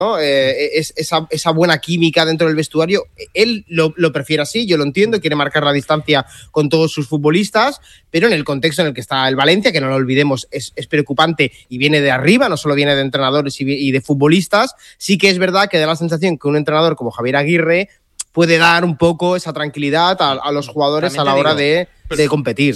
¿no? Esa buena química dentro del vestuario. Él lo prefiere así, yo lo entiendo, quiere marcar la distancia con todos sus futbolistas, pero en el contexto en el que está el Valencia, que no lo olvidemos, es preocupante y viene de arriba, no solo viene de entrenadores y de futbolistas. Sí que es verdad que da la sensación que un entrenador como Javier Aguirre puede dar un poco esa tranquilidad a los jugadores a la hora de competir.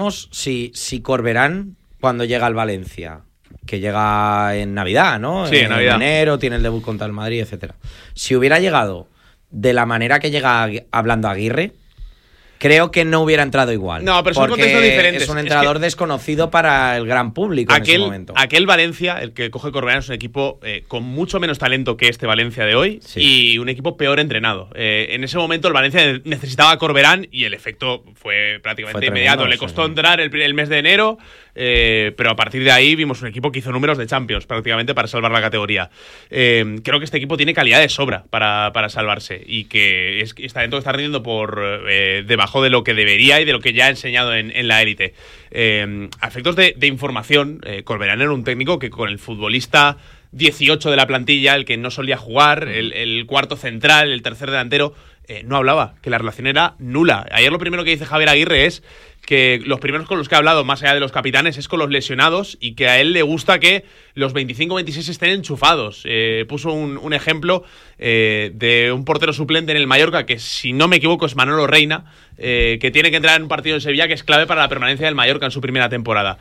Si Corberán, cuando llega al Valencia, que llega en Navidad, ¿no? Sí, en Navidad. Enero, tiene el debut contra el Madrid, etcétera. Si hubiera llegado de la manera que llega hablando Aguirre, creo que no hubiera entrado igual. No, pero son contextos diferentes. Es un entrenador desconocido para el gran público en ese momento. Aquel Valencia, el que coge Corberán, es un equipo con mucho menos talento que este Valencia de hoy, sí, y un equipo peor entrenado. En ese momento el Valencia necesitaba a Corberán y el efecto fue prácticamente inmediato. Le costó entrar el mes de enero, pero a partir de ahí vimos un equipo que hizo números de Champions prácticamente para salvar la categoría. Creo que este equipo tiene calidad de sobra para salvarse y que está dentro, está rindiendo por debajo de lo que debería y de lo que ya ha enseñado en la élite. A efectos de información, Corberán era un técnico que con el futbolista 18 de la plantilla, el que no solía jugar, el cuarto central, el tercer delantero, no hablaba, que la relación era nula. Ayer lo primero que dice Javier Aguirre es que los primeros con los que ha hablado, más allá de los capitanes, es con los lesionados y que a él le gusta que los 25-26 estén enchufados. Puso un ejemplo de un portero suplente en el Mallorca, que si no me equivoco es Manolo Reina, que tiene que entrar en un partido en Sevilla que es clave para la permanencia del Mallorca en su primera temporada.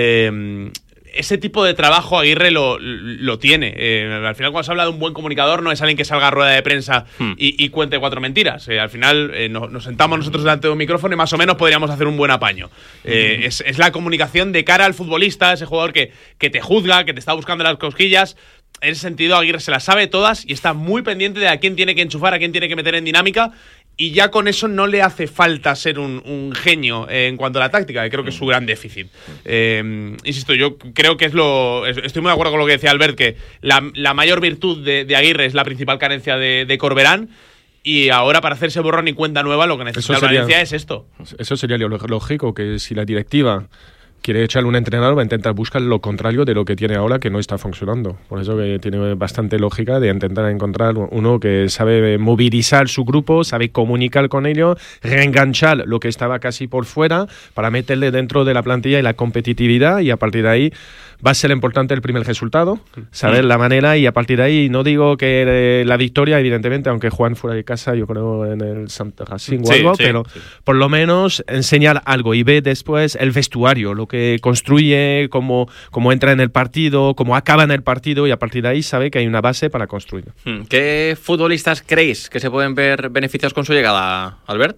Ese tipo de trabajo Aguirre lo tiene. Al final, cuando se habla de un buen comunicador, no es alguien que salga a rueda de prensa y cuente 4 mentiras. Al final nos sentamos nosotros delante de un micrófono y más o menos podríamos hacer un buen apaño. Es la comunicación de cara al futbolista, ese jugador que te juzga, que te está buscando las cosquillas. En ese sentido, Aguirre se las sabe todas y está muy pendiente de a quién tiene que enchufar, a quién tiene que meter en dinámica. Y ya con eso no le hace falta ser un genio en cuanto a la táctica, que creo que es su gran déficit. Insisto, yo creo que estoy muy de acuerdo con lo que decía Albert, que la mayor virtud de Aguirre es la principal carencia de Corberán. Y ahora, para hacerse borrón y cuenta nueva, lo que necesita Valencia es esto. Eso sería lo lógico, que si la directiva quiere echarle un entrenador, va a intentar buscar lo contrario de lo que tiene ahora, que no está funcionando. Por eso que tiene bastante lógica de intentar encontrar uno que sabe movilizar su grupo, sabe comunicar con ellos, reenganchar lo que estaba casi por fuera para meterle dentro de la plantilla y la competitividad, y a partir de ahí va a ser importante el primer resultado, saber la manera, y a partir de ahí no digo que la victoria, evidentemente, aunque juegan fuera de casa, yo creo en el Santa Racing o algo, pero por lo menos enseñar algo y ver después el vestuario, lo que construye, cómo entra en el partido, cómo acaba en el partido, y a partir de ahí sabe que hay una base para construir. ¿Qué futbolistas creéis que se pueden ver beneficiados con su llegada, Albert?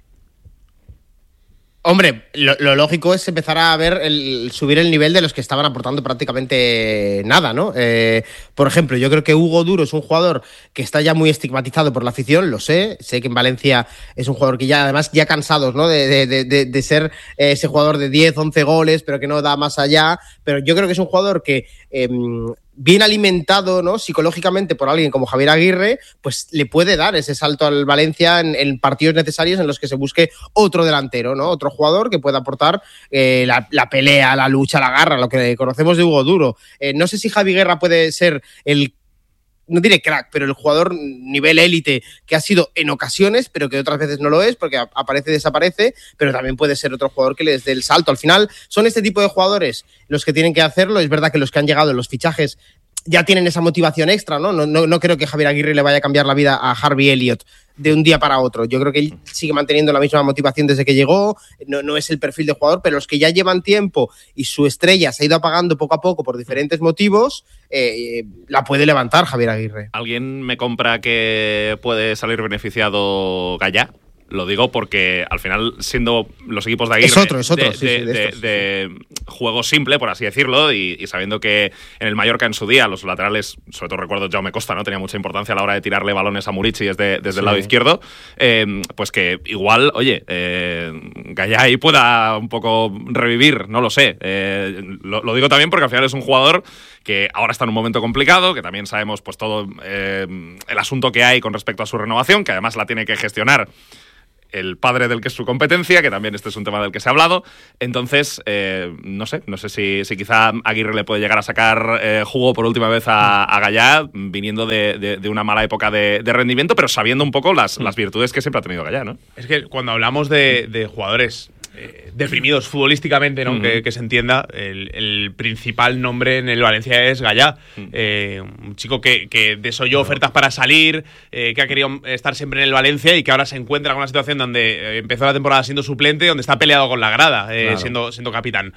Hombre, lo lógico es empezar a ver subir el nivel de los que estaban aportando prácticamente nada, ¿no? Por ejemplo, yo creo que Hugo Duro es un jugador que está ya muy estigmatizado por la afición, lo sé que en Valencia es un jugador que ya, además, ya cansados, ¿no? De ser ese jugador de 10, 11 goles, pero que no da más allá, pero yo creo que es un jugador que bien alimentado, ¿no?, psicológicamente por alguien como Javier Aguirre, pues le puede dar ese salto al Valencia en partidos necesarios en los que se busque otro delantero, ¿no? Otro jugador que pueda aportar la pelea, la lucha, la garra, lo que conocemos de Hugo Duro. No sé si Javi Guerra puede ser no diré crack, pero el jugador nivel élite que ha sido en ocasiones, pero que otras veces no lo es, porque aparece y desaparece, pero también puede ser otro jugador que les dé el salto. Al final son este tipo de jugadores los que tienen que hacerlo. Es verdad que los que han llegado en los fichajes ya tienen esa motivación extra, ¿no? No creo que Javier Aguirre le vaya a cambiar la vida a Harvey Elliott de un día para otro. Yo creo que él sigue manteniendo la misma motivación desde que llegó, no es el perfil de jugador, pero los que ya llevan tiempo y su estrella se ha ido apagando poco a poco por diferentes motivos, la puede levantar Javier Aguirre. ¿Alguien me compra que puede salir beneficiado Gallá? Lo digo porque al final, siendo los equipos de Aguirre es otro de juego simple, por así decirlo, y sabiendo que en el Mallorca en su día los laterales, sobre todo recuerdo Jaume Costa, ¿no?, tenía mucha importancia a la hora de tirarle balones a Murici desde el lado izquierdo, pues que igual, oye, Gallá ahí pueda un poco revivir, no lo sé. Lo digo también porque al final es un jugador que ahora está en un momento complicado, que también sabemos pues todo el asunto que hay con respecto a su renovación, que además la tiene que gestionar el padre del que es su competencia, que también este es un tema del que se ha hablado. Entonces, no sé si quizá Aguirre le puede llegar a sacar jugo por última vez a Gallá, viniendo de una mala época de rendimiento, pero sabiendo un poco las virtudes que siempre ha tenido Gallá, ¿no? Es que cuando hablamos de jugadores deprimidos futbolísticamente, ¿no? Que se entienda, el principal nombre en el Valencia es Gallá. Un chico que desoyó ofertas para salir, que ha querido estar siempre en el Valencia y que ahora se encuentra con una situación donde empezó la temporada siendo suplente, donde está peleado con la grada, siendo capitán.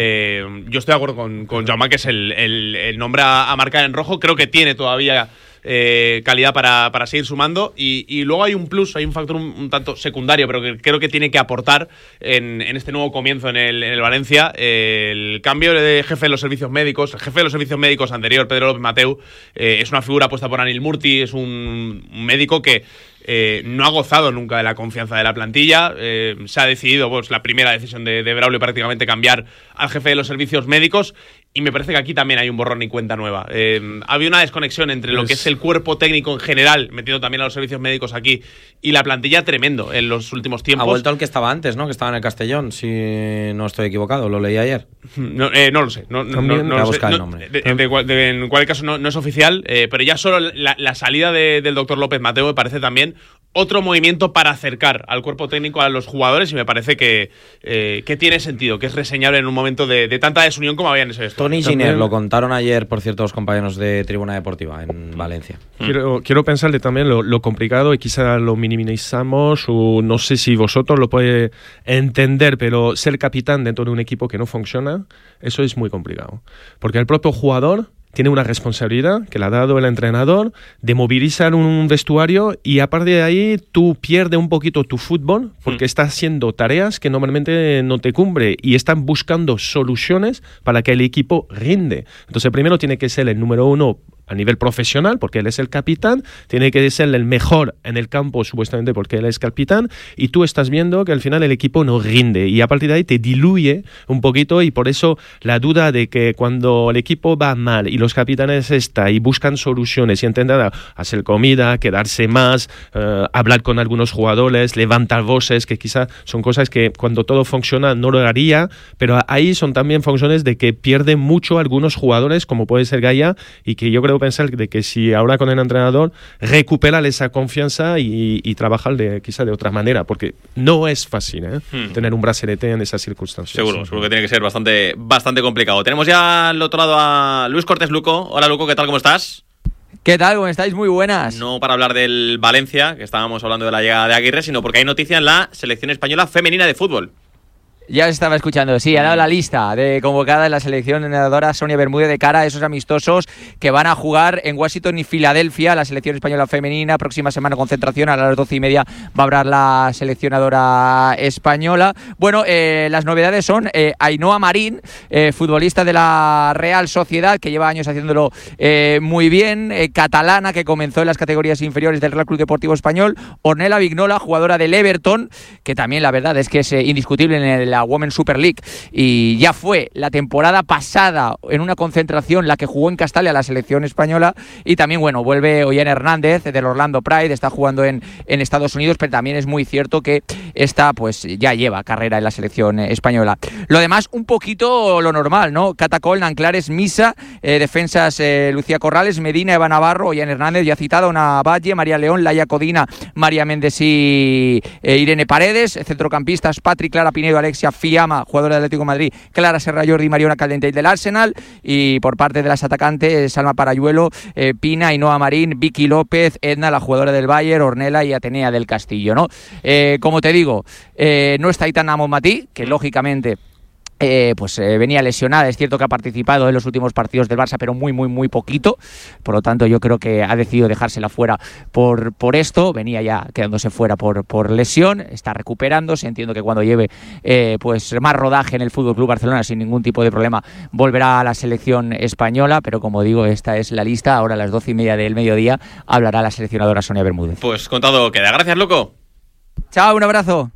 Yo estoy de acuerdo con Jaume, que es el nombre a marcar en rojo. Creo que tiene todavía calidad para seguir sumando, y luego hay un plus, hay un factor un tanto secundario, pero que creo que tiene que aportar en este nuevo comienzo en el Valencia, el cambio de jefe de los servicios médicos. El jefe de los servicios médicos anterior, Pedro López Mateu, es una figura puesta por Anil Murti, es un médico que no ha gozado nunca de la confianza de la plantilla. Se ha decidido, pues la primera decisión de Braulio, prácticamente cambiar al jefe de los servicios médicos, y me parece que aquí también hay un borrón y cuenta nueva. Había una desconexión entre lo que es el cuerpo técnico en general, metiendo también a los servicios médicos aquí, y la plantilla tremendo en los últimos tiempos. Ha vuelto al que estaba antes, ¿no? Que estaba en el Castellón, si no estoy equivocado, lo leí ayer. No lo sé. No lo sé. El nombre. En cualquier caso no es oficial, pero ya solo la salida del doctor López Mateu me parece también otro movimiento para acercar al cuerpo técnico a los jugadores, y me parece que tiene sentido, que es reseñable en un momento de tanta desunión como había en ese vestuario. Tony Giner, lo contaron ayer, por cierto, los compañeros de Tribuna Deportiva en Valencia. Quiero pensarle también lo complicado, y quizá lo minimizamos, o no sé si vosotros lo podéis entender, pero ser capitán dentro de un equipo que no funciona, eso es muy complicado. Porque el propio jugador tiene una responsabilidad que le ha dado el entrenador de movilizar un vestuario, y aparte de ahí tú pierdes un poquito tu fútbol porque estás haciendo tareas que normalmente no te cumple, y están buscando soluciones para que el equipo rinde. Entonces primero tiene que ser el número uno a nivel profesional, porque él es el capitán, tiene que ser el mejor en el campo, supuestamente, porque él es capitán, y tú estás viendo que al final el equipo no rinde, y a partir de ahí te diluye un poquito, y por eso la duda de que cuando el equipo va mal y los capitanes están y buscan soluciones y intentan hacer comida, quedarse más, hablar con algunos jugadores, levantar voces, que quizás son cosas que cuando todo funciona no lo haría, pero ahí son también funciones de que pierden mucho algunos jugadores, como puede ser Gallá, y que yo creo pensar de que si ahora con el entrenador recupera esa confianza y trabajar quizá de otra manera, porque no es fácil tener un brazalete en esas circunstancias. Seguro que tiene que ser bastante complicado. Tenemos ya al otro lado a Luis Cortés Luco. Hola Luco, ¿qué tal? ¿Cómo estás? ¿Qué tal? ¿Cómo estáis? Muy buenas. No para hablar del Valencia, que estábamos hablando de la llegada de Aguirre, sino porque hay noticia en la selección española femenina de fútbol. Ya os estaba escuchando, sí, ha dado la lista de convocada en la selección entrenadora Sonia Bermúdez de cara a esos amistosos que van a jugar en Washington y Filadelfia, la selección española femenina. Próxima semana concentración, a las 12:30 va a hablar la seleccionadora española. Bueno, las novedades son Ainhoa Marín, futbolista de la Real Sociedad, que lleva años haciéndolo muy bien, catalana, que comenzó en las categorías inferiores del Real Club Deportivo Español. Ornella Vignola, jugadora del Everton, que también la verdad es que es indiscutible en la Women's Super League, y ya fue la temporada pasada en una concentración la que jugó en Castalia la selección española. Y también, bueno, vuelve Ollane Hernández del Orlando Pride, está jugando en Estados Unidos, pero también es muy cierto que esta pues ya lleva carrera en la selección española. Lo demás, un poquito lo normal, ¿no? Cata Cole, Anclares, Misa, defensas Lucía Corrales, Medina, Eva Navarro, Ollane Hernández, ya citado, Ana Valle, María León, Laia Codina, María Méndez y Irene Paredes, centrocampistas Patri, Clara Pinedo, Alexia Fiamma, jugadora del Atlético de Madrid, Clara Serra Jordi, Mariona Caldentey del Arsenal, y por parte de las atacantes Salma Parayuelo, Pina, Ainhoa Marín, Vicky López, Edna, la jugadora del Bayern, Ornella y Atenea del Castillo, ¿no? Como te digo, no está Aitana Bonmatí, que lógicamente venía lesionada. Es cierto que ha participado en los últimos partidos del Barça, pero muy poquito. Por lo tanto, yo creo que ha decidido dejársela fuera por esto. Venía ya quedándose fuera por lesión. Está recuperándose. Entiendo que cuando lleve más rodaje en el FC Barcelona, sin ningún tipo de problema, volverá a la selección española. Pero como digo, esta es la lista. Ahora a las 12:30 del mediodía hablará la seleccionadora Sonia Bermúdez. Pues contado queda. Gracias, Luco. Chao, un abrazo.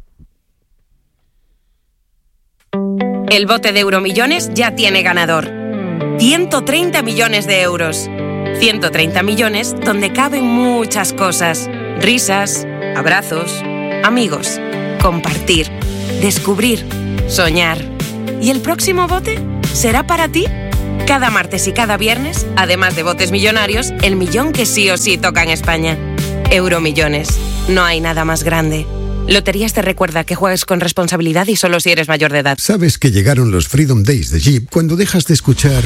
El bote de Euromillones ya tiene ganador. 130 millones de euros. 130 millones donde caben muchas cosas. Risas, abrazos, amigos, compartir, descubrir, soñar. ¿Y el próximo bote será para ti? Cada martes y cada viernes, además de botes millonarios, el millón que sí o sí toca en España. Euromillones. No hay nada más grande. Loterías te recuerda que juegues con responsabilidad y solo si eres mayor de edad. Sabes que llegaron los Freedom Days de Jeep cuando dejas de escuchar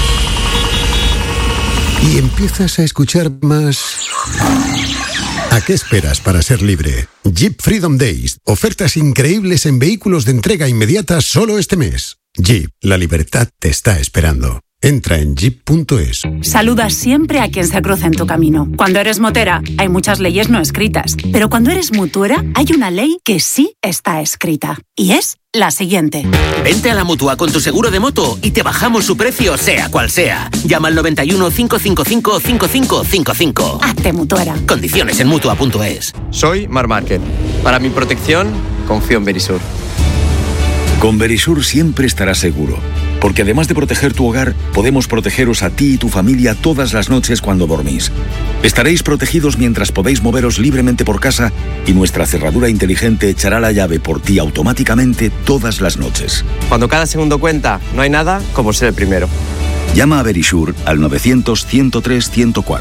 y empiezas a escuchar más. ¿A qué esperas para ser libre? Jeep Freedom Days. Ofertas increíbles en vehículos de entrega inmediata solo este mes. Jeep, la libertad te está esperando. Entra en jeep.es. Saluda siempre a quien se cruza en tu camino. Cuando eres motera, hay muchas leyes no escritas. Pero cuando eres mutuera, hay una ley que sí está escrita. Y es la siguiente. Vente a la Mutua con tu seguro de moto y te bajamos su precio sea cual sea. Llama al 91 555 5555. Hazte mutuera. Condiciones en Mutua.es. Soy Mar Márquez. Para mi protección, confío en Verisur. Con Verisur siempre estarás seguro, porque además de proteger tu hogar, podemos protegeros a ti y tu familia todas las noches cuando dormís. Estaréis protegidos mientras podéis moveros libremente por casa y nuestra cerradura inteligente echará la llave por ti automáticamente todas las noches. Cuando cada segundo cuenta, no hay nada como ser el primero. Llama a Verisur al 900-103-104.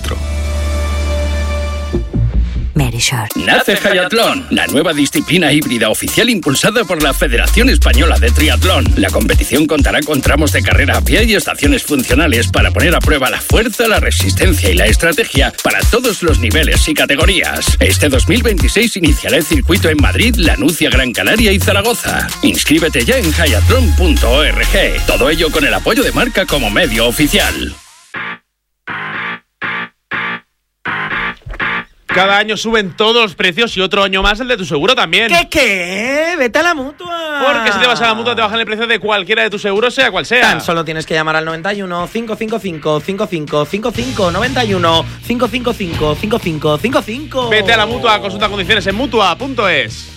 Verisur. Nace Hayatlón, la nueva disciplina híbrida oficial impulsada por la Federación Española de Triatlón. La competición contará con tramos de carrera a pie y estaciones funcionales para poner a prueba la fuerza, la resistencia y la estrategia para todos los niveles y categorías. Este 2026 iniciará el circuito en Madrid, Lanucia, Gran Canaria y Zaragoza. Inscríbete ya en hayatlon.org. Todo ello con el apoyo de Marca como medio oficial. Cada año suben todos los precios y otro año más el de tu seguro también. ¿Qué? Vete a la Mutua. Porque si te vas a la Mutua te bajan el precio de cualquiera de tus seguros, sea cual sea. Tan solo tienes que llamar al 91 555 5555 91 555 5555. Vete a la Mutua, consulta condiciones en Mutua.es.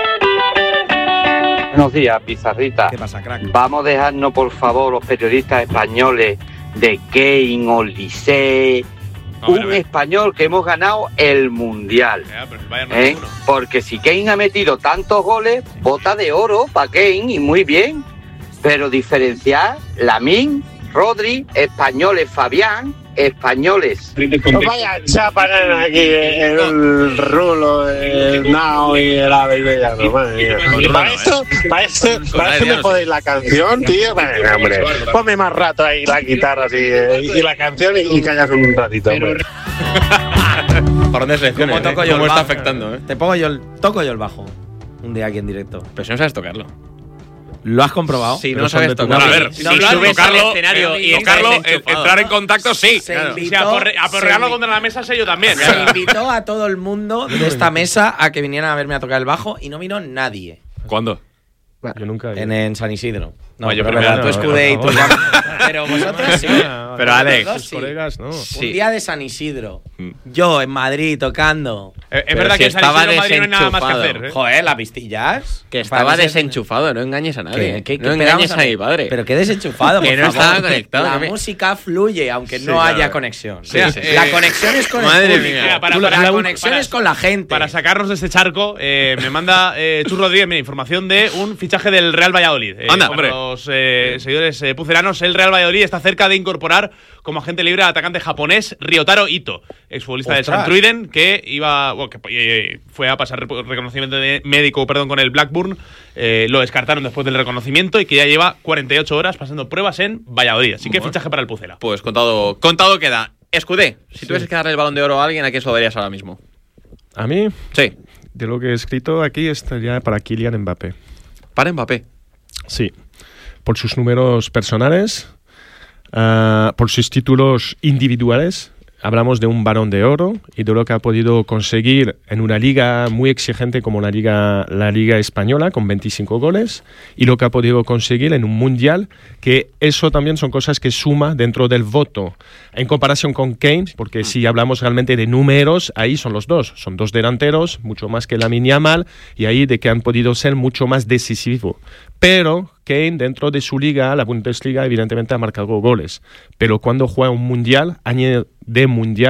Buenos días, Pizarrita. ¿Qué pasa, crack? Vamos a dejarnos, por favor, los periodistas españoles de Kane, Olise. Un español que hemos ganado el Mundial. Porque si Kane ha metido tantos goles, bota de oro para Kane y muy bien. Pero diferenciar Lamine, Rodri, españoles Fabián, españoles. No vaya a chapar aquí el rulo, el nao y el ave y bellano, madre mía. Para eso me jodéis la canción, tío. Venga, hombre, ponme más rato ahí la guitarra así, y la canción y callas un ratito, hombre. ¿Por dónde selecciones? ¿Cómo está bajo, afectando? Toco yo el bajo un día aquí en directo. Pero si no sabes tocarlo. ¿Lo has comprobado? Si no sabes tocarlo. A ver, si subes al escenario y tocarlo, entrar en contacto, sí. Claro. Si aporrearlo contra la mesa sé yo también. Se invitó a todo el mundo de esta mesa a que vinieran a verme a tocar el bajo y no vino nadie. ¿Cuándo? Yo nunca. En San Isidro. No, yo pero verdad, tú Escudé y tú pero vosotros sí. Pero Alex, sus colegas no. Un día de San Isidro. Yo en Madrid tocando. Es verdad que en San Isidro en Madrid no hay nada más que hacer. Joder, las vistillas. Que estaba desenchufado, no engañes a nadie. No engañes a mi padre. Pero qué desenchufado. Que no estaba conectado. La música fluye, aunque no haya conexión. Sí. La conexión es con Madre el público. La conexión es con la gente. Para sacarnos de este charco, me manda Chus Rodríguez información de un fichaje del Real Valladolid. Anda, hombre. Los seguidores pucelanos, el Real Valladolid está cerca de incorporar como agente libre al atacante japonés Ryotaro Ito, exfutbolista del Santruiden, que fue a pasar reconocimiento médico con el Blackburn. Lo descartaron después del reconocimiento y que ya lleva 48 horas pasando pruebas en Valladolid. Así que fichaje para el Pucela. Pues contado queda. Escudé, si tuvieses que darle el Balón de Oro a alguien, ¿a quién se lo darías ahora mismo? ¿A mí? Sí. De lo que he escrito aquí estaría para Kylian Mbappé. ¿Para Mbappé? Sí. Por sus números personales, por sus títulos individuales. Hablamos de un Balón de Oro y de lo que ha podido conseguir en una liga muy exigente como la Liga Española, con 25 goles, y lo que ha podido conseguir en un Mundial, que eso también son cosas que suma dentro del voto. En comparación con Kane, porque si hablamos realmente de números, ahí son los dos. Son dos delanteros, mucho más que Lamine Yamal, y ahí de que han podido ser mucho más decisivos. Pero Kane, dentro de su liga, la Bundesliga, evidentemente ha marcado goles. Pero cuando juega un Mundial, año de Mundial,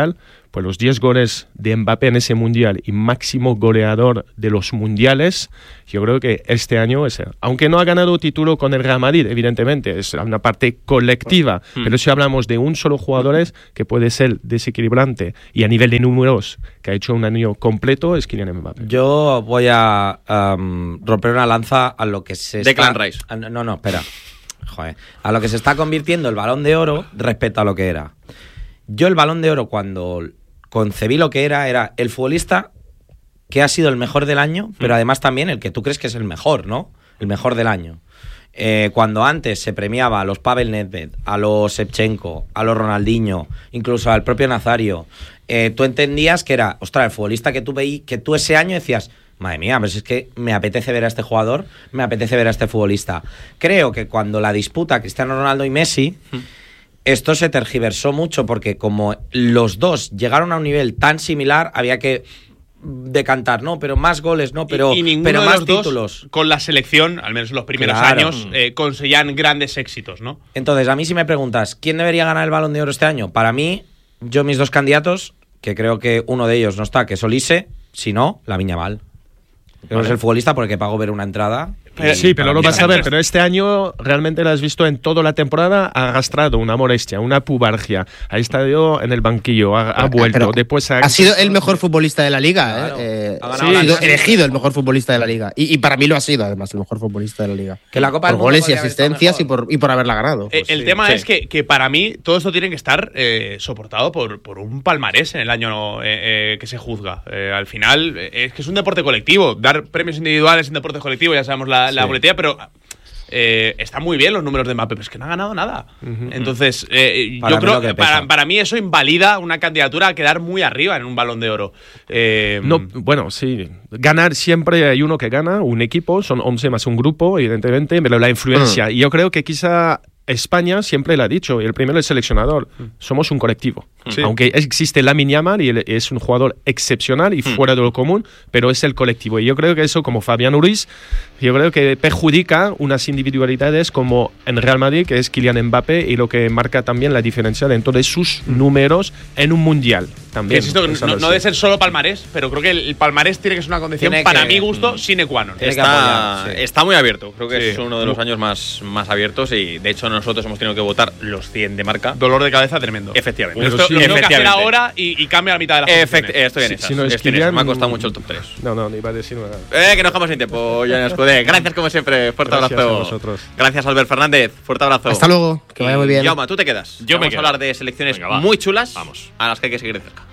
pues los 10 goles de Mbappé en ese mundial y máximo goleador de los mundiales, yo creo que este año es, aunque no ha ganado título con el Real Madrid, evidentemente, es una parte colectiva, pero si hablamos de un solo jugador que puede ser desequilibrante y a nivel de números que ha hecho un año completo, es Kylian Mbappé. Yo voy a romper una lanza a lo que se Declan Rice. No, espera. Joder. A lo que se está convirtiendo el Balón de Oro respecto a lo que era. Yo el Balón de Oro, cuando concebí lo que era el futbolista que ha sido el mejor del año, pero además también el que tú crees que es el mejor, ¿no? El mejor del año. Cuando antes se premiaba a los Pavel Nedved, a los Shevchenko, a los Ronaldinho, incluso al propio Nazario, tú entendías que era, ostras, el futbolista que tú veías, que tú ese año decías, madre mía, pues es que me apetece ver a este jugador, me apetece ver a este futbolista. Creo que cuando la disputa Cristiano Ronaldo y Messi, esto se tergiversó mucho porque como los dos llegaron a un nivel tan similar, había que decantar, ¿no? Pero más goles, ¿no? Pero ninguno más de los títulos. Dos, con la selección, al menos en los primeros años, conseguían grandes éxitos, ¿no? Entonces, a mí si me preguntas, ¿quién debería ganar el Balón de Oro este año? Para mí, mis dos candidatos, que creo que uno de ellos no está, que es Olise, si no, Lamine Yamal. Es el futbolista por el que pago ver una entrada. Sí, pero lo vas a ver. Pero este año realmente lo has visto en toda la temporada. Ha arrastrado una molestia, una pubargia. Ha estado en el banquillo, ha vuelto. Después ha sido el mejor futbolista de la liga. Ha sido elegido el mejor futbolista de la liga. Y para mí lo ha sido, además, el mejor futbolista de la liga. Que la Copa por goles y asistencias y por haberla ganado. El tema es que para mí todo esto tiene que estar soportado por un palmarés en el año que se juzga. Al final, es que es un deporte colectivo. Dar premios individuales en deporte colectivo, ya sabemos la boletilla, pero están muy bien los números de Mbappé, pero es que no ha ganado nada. Entonces, yo creo que para mí eso invalida una candidatura a quedar muy arriba en un Balón de Oro. No, bueno, sí. Ganar siempre hay uno que gana, un equipo, son 11 más un grupo, evidentemente, pero la influencia. Y yo creo que quizá España siempre lo ha dicho, y el primero el seleccionador, somos un colectivo. Sí. Aunque existe Lamine Yamal y es un jugador excepcional y fuera de lo común, pero es el colectivo. Y yo creo que eso, como Fabián Ruiz, yo creo que perjudica unas individualidades como en Real Madrid, que es Kylian Mbappé, y lo que marca también la diferencia dentro de sus números en un mundial también. Insisto, no debe ser solo palmarés, pero creo que el palmarés tiene que ser una condición, para mi gusto, sine qua non. Está muy abierto. Creo que es uno de los años más abiertos y, de hecho, nosotros hemos tenido que votar los 100 de marca. Dolor de cabeza tremendo. Efectivamente. Esto lo tengo que hacer ahora y cambia la mitad de las posiciones. Estoy en esas. Me ha costado mucho el top 3. No, ni iba a decir nada. Que nos dejamos sin tiempo, Jan Escudé. Gracias como siempre. Fuerte abrazo. Gracias a vosotros. Gracias, Albert Fernández. Fuerte abrazo. Hasta luego. Que vaya muy bien. Jaume, tú te quedas. Yo me quedo. Vamos a hablar de selecciones muy chulas. Vamos. A las que hay que seguir de cerca.